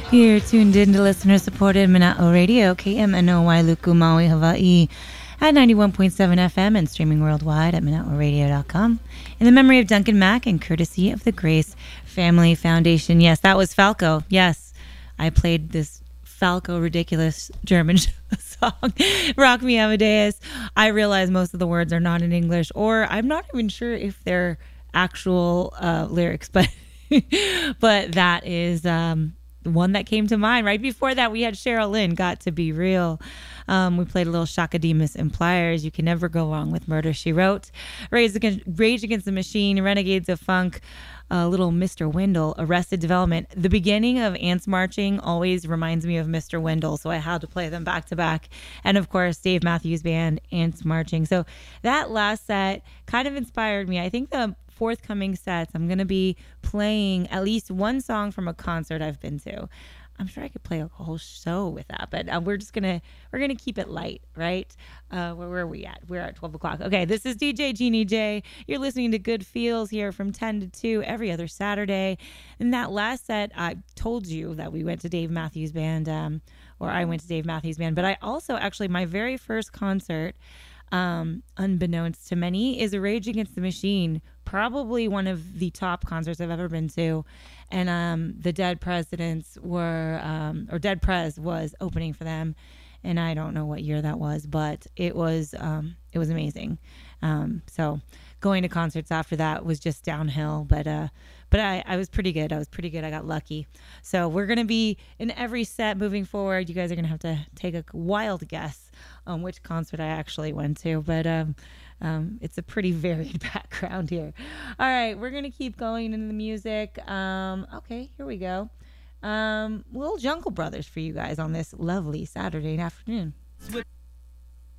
You're tuned in to listener-supported Mana'o Radio, KMNOY Luku Maui, Hawaii, at 91.7 FM and streaming worldwide at Mana'oRadio.com. In the memory of Duncan Mack and courtesy of the Grace Family Foundation. Yes, that was Falco. Yes, I played this Falco ridiculous German song, Rock Me Amadeus. I realize most of the words are not in English, or I'm not even sure if they're actual lyrics, but but that is the one that came to mind. Right before that, we had Cheryl Lynn, Got to Be Real. We played a little Shaka Demus and Pliers. You can never go wrong with Murder, She Wrote. Rage Against the Machine, Renegades of Funk, little Mr. Wendell, Arrested Development. The beginning of Ants Marching always reminds me of Mr. Wendell, so I had to play them back to back. And of course, Dave Matthews Band, Ants Marching. So that last set kind of inspired me. I think the forthcoming sets, I'm going to be playing at least one song from a concert I've been to. I'm sure I could play a whole show with that, but we're gonna keep it light, right? Where are we at? We're at 12 o'clock. Okay, this is DJ Jeannie J. You're listening to Good Feels here from 10 to 2 every other Saturday. In that last set, I told you that we went to Dave Matthews Band, or I went to Dave Matthews Band, but I also actually, my very first concert, unbeknownst to many, is a Rage Against the Machine, probably one of the top concerts I've ever been to. And the Dead Presidents were, or Dead Prez was opening for them, and I don't know what year that was, but it was amazing. So going to concerts after that was just downhill, but I was pretty good. I got lucky. So we're gonna be in every set moving forward. You guys are gonna have to take a wild guess on which concert I actually went to, but it's a pretty varied background here. All right, we're gonna keep going into the music. Okay, here we go. Little Jungle Brothers for you guys on this lovely Saturday afternoon.